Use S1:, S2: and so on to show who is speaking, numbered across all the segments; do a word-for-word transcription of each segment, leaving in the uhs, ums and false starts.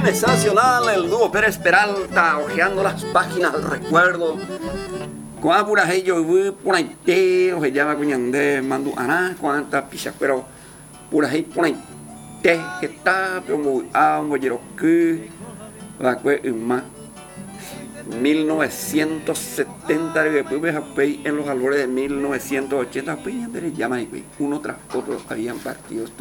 S1: sensacional el dúo Pérez Peralta, hojeando las páginas del recuerdo. Cuando por ahí yo vi por ahí te, o se llama cuñandé, mando aná, cuántas pichas, pero por ahí por ahí te, que está, pero muy amo, yo que, la que más. mil novecientos setenta, después en los albores de mil novecientos ochenta, uno tras otro habían partido esto.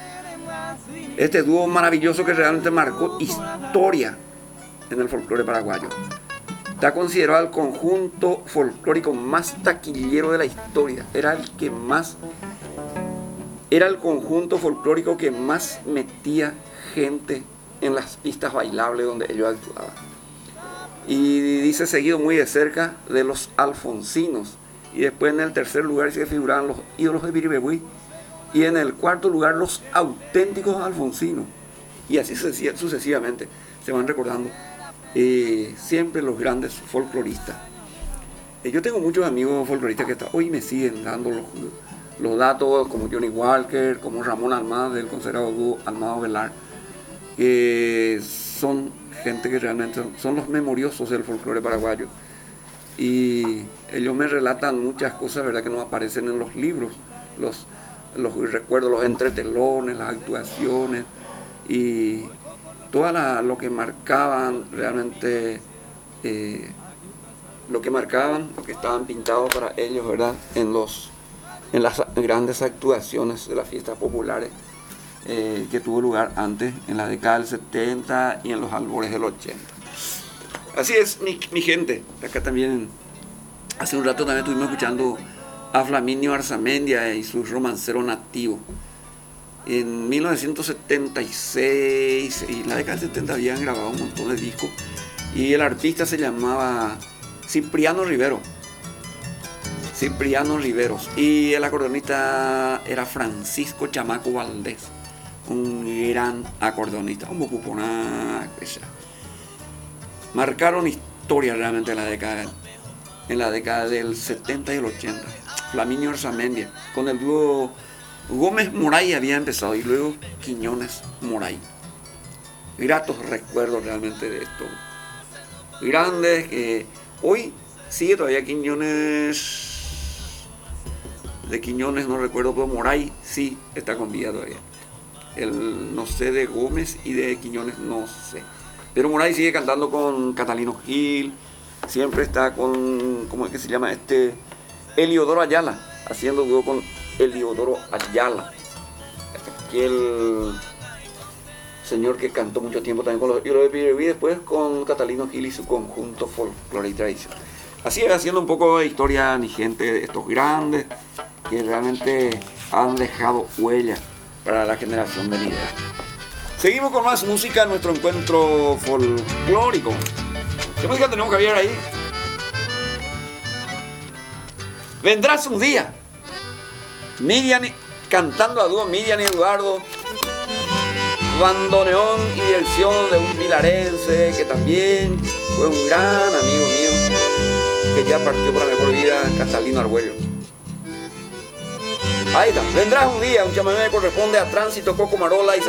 S1: Este dúo maravilloso que realmente marcó historia en el folclore paraguayo. Está considerado el conjunto folclórico más taquillero de la historia. Era el que más, era el conjunto folclórico que más metía gente en las pistas bailables donde ellos actuaban. Y dice seguido muy de cerca de los alfonsinos. Y después en el tercer lugar se figuraban los ídolos de Biribebuy. Y en el cuarto lugar los auténticos alfonsinos. Y así sucesivamente se van recordando eh, siempre los grandes folcloristas. Eh, yo tengo muchos amigos folcloristas que hasta hoy me siguen dando los, los datos, como Johnny Walker, como Ramón Almada del consagrado dúo Almada Velar, que son gente que realmente son, son los memoriosos del folclore paraguayo. Y ellos me relatan muchas cosas, ¿verdad?, que no aparecen en los libros, los, los recuerdos, los entretelones, las actuaciones y todo lo que marcaban realmente, eh, lo que marcaban, lo que estaban pintados para ellos, ¿verdad?, en, los, en las grandes actuaciones de las fiestas populares. Eh, que tuvo lugar antes, en la década del setenta y en los albores del ochenta. Así es, mi, mi gente. Acá también, hace un rato también estuvimos escuchando a Flaminio Arzamendia y su romancero nativo. En mil novecientos setenta y seis y en la década del setenta habían grabado un montón de discos y el artista se llamaba Cipriano Rivero. Cipriano Riveros. Y el acordeonista era Francisco Chamaco Valdés, un gran acordeonista, un bucuponá. Marcaron historia realmente en la década, en la década del setenta y el ochenta. Flaminio Arzamendia, con el dúo Gómez Moray había empezado y luego Quiñones Moray. Gratos recuerdos realmente de estos grandes que hoy sigue todavía Quiñones. De Quiñones no recuerdo, pero Moray sí está con vida todavía. El, no sé de Gómez y de Quiñones no sé. Pero Moray sigue cantando con Catalino Gil, siempre está con, ¿cómo es que se llama? Este, Eliodoro Ayala, haciendo dúo con Eliodoro Ayala. Aquel señor que cantó mucho tiempo también con los ídolos de Biribebuy, después con Catalino Gil y su conjunto folclore y tradición. Así es, haciendo un poco de historia, mi gente, de estos grandes que realmente han dejado huella para la generación venidera. Seguimos con más música en nuestro encuentro folclórico. ¿Qué música tenemos, Javier, ahí? Vendrás un día. Miriam, cantando a dúo Miriam y Eduardo. Bandoneón y dirección de un vilarense que también fue un gran amigo mío, que ya partió por la mejor vida, Catalino Argüello. Ahí está, vendrás un día, un chamamé corresponde a Tránsito, Coco Marola y